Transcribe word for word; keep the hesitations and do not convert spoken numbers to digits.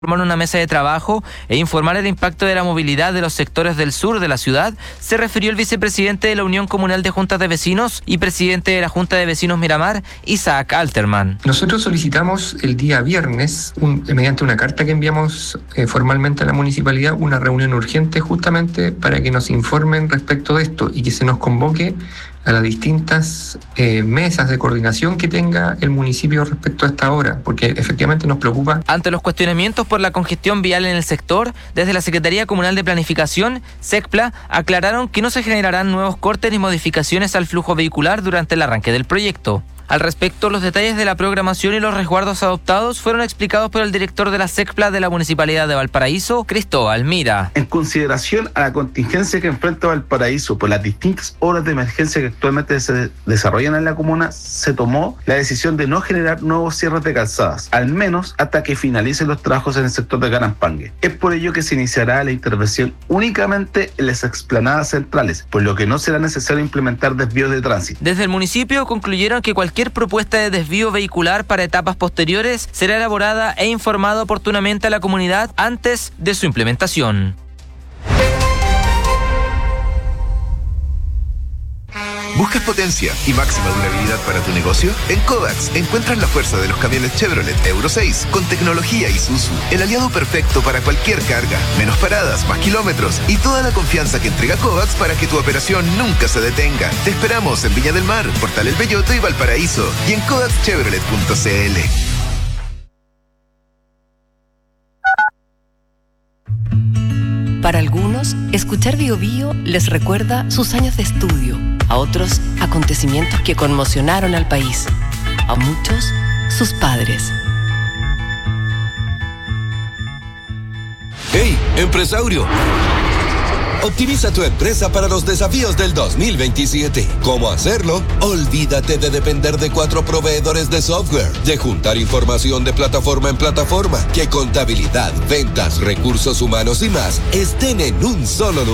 formar una mesa de trabajo e informar el impacto de la movilidad de los sectores del sur de la ciudad, se refirió el vicepresidente de la Unión Comunal de Juntas de Vecinos y presidente de la Junta de Vecinos Miramar, Isaac Alterman. Nosotros solicitamos el día viernes, un, mediante una carta que enviamos eh, formalmente a la municipalidad, una reunión urgente justamente para que nos informen respecto de esto y que se nos convoque a las distintas eh, mesas de coordinación que tenga el municipio respecto a esta obra, porque efectivamente nos preocupa. Ante los cuestionamientos por la congestión vial en el sector, desde la Secretaría Comunal de Planificación, SECPLA, aclararon que no se generarán nuevos cortes ni modificaciones al flujo vehicular durante el arranque del proyecto. Al respecto, los detalles de la programación y los resguardos adoptados fueron explicados por el director de la SECPLA de la Municipalidad de Valparaíso, Cristóbal Mira. En consideración a la contingencia que enfrenta Valparaíso por las distintas obras de emergencia que actualmente se desarrollan en la comuna, se tomó la decisión de no generar nuevos cierres de calzadas, al menos hasta que finalicen los trabajos en el sector de Ganampangue. Es por ello que se iniciará la intervención únicamente en las explanadas centrales, por lo que no será necesario implementar desvíos de tránsito. Desde el municipio concluyeron que cualquier Cualquier propuesta de desvío vehicular para etapas posteriores será elaborada e informada oportunamente a la comunidad antes de su implementación. ¿Buscas potencia y máxima durabilidad para tu negocio? En Kovacs encuentras la fuerza de los camiones Chevrolet Euro seis con tecnología Isuzu, el aliado perfecto para cualquier carga, menos paradas, más kilómetros y toda la confianza que entrega Kovacs para que tu operación nunca se detenga. Te esperamos en Viña del Mar, Portal El Belloto y Valparaíso y en kovacs chevrolet punto c l. Para algunos, escuchar Bio Bio les recuerda sus años de estudio, a otros, acontecimientos que conmocionaron al país, a muchos, sus padres. ¡Hey, empresario! Optimiza tu empresa para los desafíos del dos mil veintisiete. ¿Cómo hacerlo? Olvídate de depender de cuatro proveedores de software, de juntar información de plataforma en plataforma, que contabilidad, ventas, recursos humanos y más estén en un solo lugar.